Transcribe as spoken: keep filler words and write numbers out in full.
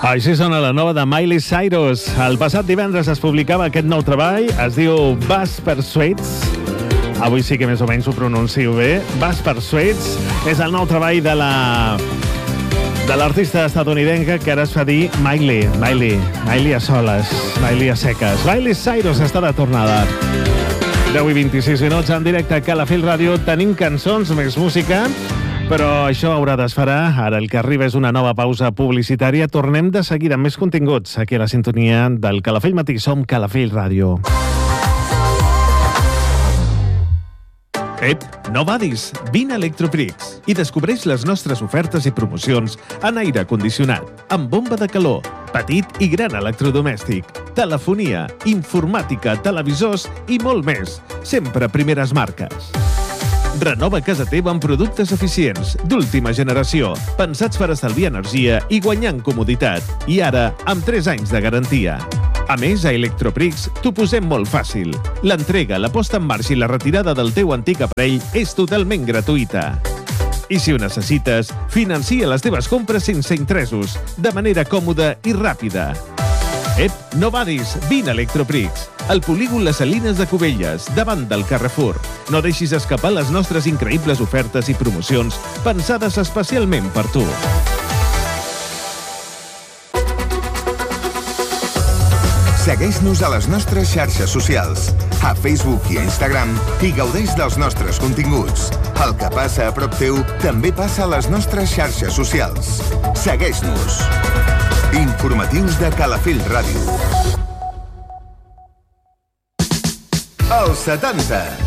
Així sona la nova de Miley Cyrus. El passat divendres es publicava aquest nou treball, es diu Buzz Persuades. Avui sí que més o menys ho pronuncio bé. Buzz Persuades és el nou treball de la de l'artista estatunidenca que ara es fa dir Miley. Miley. Miley a soles. Miley a seques. Miley Cyrus està de tornada. deu i vint-i-sis minuts en directe a Calafell Ràdio. Tenim cançons, més música, però això haurà d'esperar. Ara el que arriba és una nova pausa publicitària. Tornem de seguida amb més continguts aquí a la sintonia del Calafell Matí. Som Calafell Ràdio. Ep, no badis! Vine a Electroprix i descobreix les nostres ofertes i promocions en aire condicionat, amb bomba de calor, petit i gran electrodomèstic, telefonia, informàtica, televisors i molt més. Sempre primeres marques. Renova casa teva amb productes eficients, d'última generació, pensats per estalviar energia i guanyar en comoditat. I ara, amb tres anys de garantia. A més, a Electroprix t'ho posem molt fàcil. L'entrega, la posta en marxa i la retirada del teu antic aparell és totalment gratuïta. I si ho necessites, financia les teves compres sense interessos, de manera còmoda i ràpida. Ep, no badis, vine a Electroprix. Al polígon Les Salines de Cubelles, davant del Carrefour. No deixis escapar les nostres increïbles ofertes i promocions pensades especialment per tu. Segueix-nos a les nostres xarxes socials, a Facebook i a Instagram, i gaudeix dels nostres continguts. El que passa a prop teu també passa a les nostres xarxes socials. Segueix-nos. Informatius de Calafell Ràdio. Els setanta.